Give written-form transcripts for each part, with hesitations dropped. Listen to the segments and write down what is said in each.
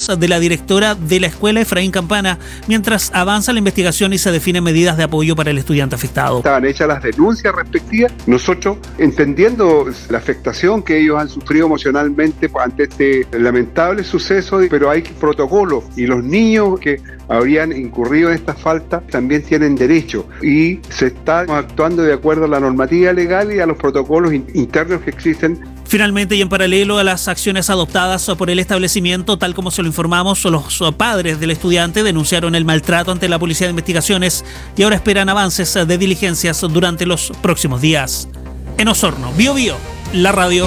de la directora de la escuela, Efraín Campana, mientras avanza la investigación y se definen medidas de apoyo para el estudiante afectado. Estaban hechas las denuncias respectivas. Nosotros, entendiendo la afectación que ellos han sufrido emocionalmente ante este lamentable suceso, pero hay protocolos y los niños que habrían incurrido en esta falta también tienen derecho y se está actuando de acuerdo a la normativa legal y a los protocolos internos que existen. Finalmente, y en paralelo a las acciones adoptadas por el establecimiento, tal como se lo informamos, los padres del estudiante denunciaron el maltrato ante la Policía de Investigaciones y ahora esperan avances de diligencias durante los próximos días. En Osorno, Bío Bío, la radio.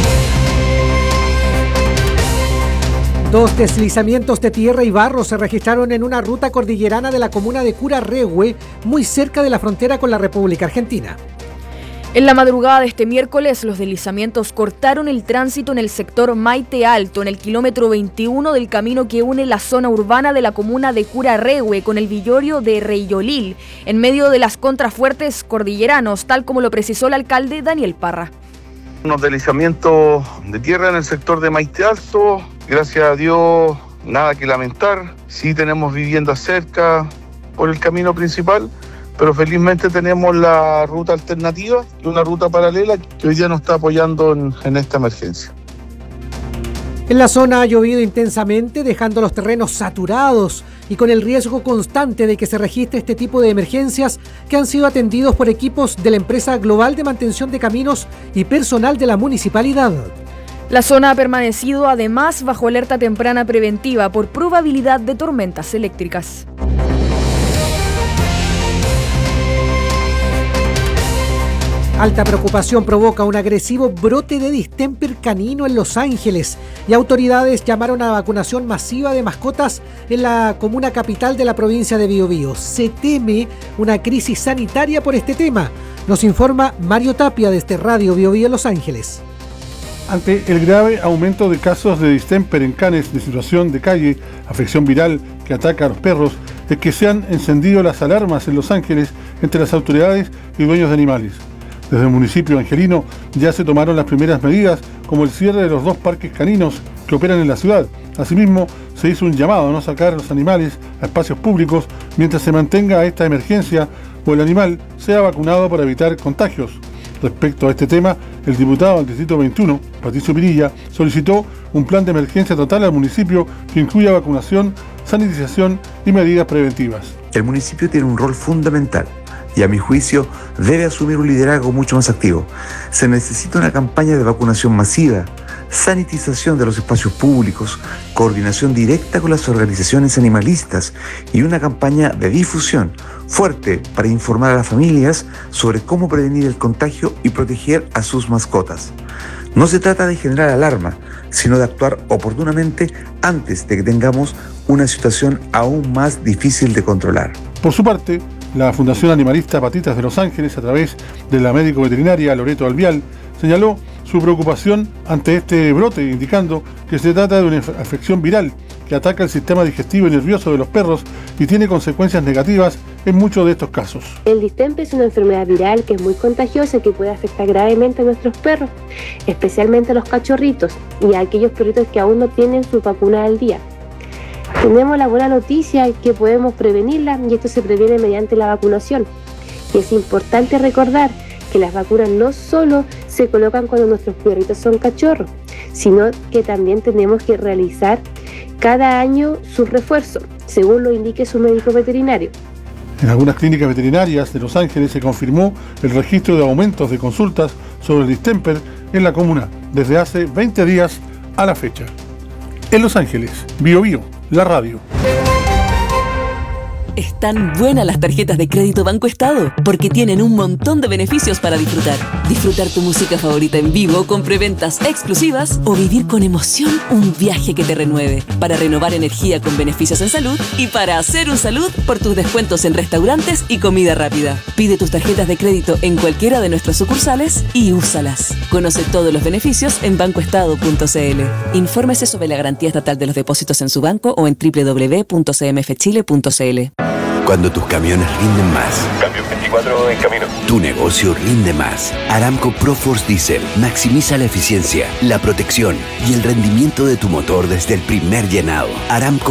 2 deslizamientos de tierra y barro se registraron en una ruta cordillerana de la comuna de Curarrehue, muy cerca de la frontera con la República Argentina. En la madrugada de este miércoles, los deslizamientos cortaron el tránsito en el sector Maite Alto, en el kilómetro 21 del camino que une la zona urbana de la comuna de Curarrehue con el villorio de Reyolil, en medio de las contrafuertes cordilleranos, tal como lo precisó el alcalde Daniel Parra. Unos deslizamientos de tierra en el sector de Maite Alto, gracias a Dios nada que lamentar. Sí tenemos viviendas cerca por el camino principal, pero felizmente tenemos la ruta alternativa y una ruta paralela que hoy día nos está apoyando en esta emergencia. En la zona ha llovido intensamente, dejando los terrenos saturados y con el riesgo constante de que se registre este tipo de emergencias que han sido atendidos por equipos de la empresa global de mantención de caminos y personal de la municipalidad. La zona ha permanecido además bajo alerta temprana preventiva por probabilidad de tormentas eléctricas. Alta preocupación provoca un agresivo brote de distemper canino en Los Ángeles y autoridades llamaron a vacunación masiva de mascotas en la comuna capital de la provincia de Biobío. Se teme una crisis sanitaria por este tema. Nos informa Mario Tapia desde Radio Biobío Los Ángeles. Ante el grave aumento de casos de distemper en canes de situación de calle, afección viral que ataca a los perros, es que se han encendido las alarmas en Los Ángeles entre las autoridades y dueños de animales. Desde el municipio angelino ya se tomaron las primeras medidas, como el cierre de los 2 parques caninos que operan en la ciudad. Asimismo, se hizo un llamado a no sacar los animales a espacios públicos mientras se mantenga esta emergencia o el animal sea vacunado para evitar contagios. Respecto a este tema, el diputado del Distrito 21, Patricio Pirilla, solicitó un plan de emergencia total al municipio que incluya vacunación, sanitización y medidas preventivas. El municipio tiene un rol fundamental y a mi juicio debe asumir un liderazgo mucho más activo. Se necesita una campaña de vacunación masiva, sanitización de los espacios públicos, coordinación directa con las organizaciones animalistas y una campaña de difusión fuerte para informar a las familias sobre cómo prevenir el contagio y proteger a sus mascotas. No se trata de generar alarma, sino de actuar oportunamente antes de que tengamos una situación aún más difícil de controlar. Por su parte, la Fundación Animalista Patitas de Los Ángeles, a través de la médico veterinaria Loreto Albial, señaló su preocupación ante este brote, indicando que se trata de una afección viral que ataca el sistema digestivo y nervioso de los perros y tiene consecuencias negativas en muchos de estos casos. El distemper es una enfermedad viral que es muy contagiosa y que puede afectar gravemente a nuestros perros, especialmente a los cachorritos y a aquellos perritos que aún no tienen su vacuna al día. Tenemos la buena noticia que podemos prevenirla y esto se previene mediante la vacunación. Y es importante recordar que las vacunas no solo se colocan cuando nuestros perritos son cachorros, sino que también tenemos que realizar cada año su refuerzo, según lo indique su médico veterinario. En algunas clínicas veterinarias de Los Ángeles se confirmó el registro de aumentos de consultas sobre el distemper en la comuna desde hace 20 días a la fecha. En Los Ángeles, Bío Bío, la radio. Están buenas las tarjetas de crédito Banco Estado porque tienen un montón de beneficios para disfrutar. Disfrutar tu música favorita en vivo con preventas exclusivas o vivir con emoción un viaje que te renueve. Para renovar energía con beneficios en salud y para hacer un salud por tus descuentos en restaurantes y comida rápida. Pide tus tarjetas de crédito en cualquiera de nuestras sucursales y úsalas. Conoce todos los beneficios en bancoestado.cl. Infórmese sobre la garantía estatal de los depósitos en su banco o en www.cmfchile.cl. Cuando tus camiones rinden más. Cambio 24 en camino. Tu negocio rinde más. Aramco ProForce Diesel maximiza la eficiencia, la protección y el rendimiento de tu motor desde el primer llenado. Aramco